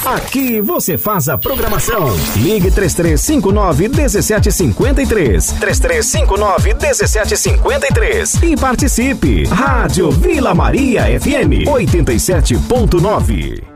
Aqui você faz a programação. Ligue 3359-1753. 3359-1753. E participe. Rádio Vila Maria FM 87.9.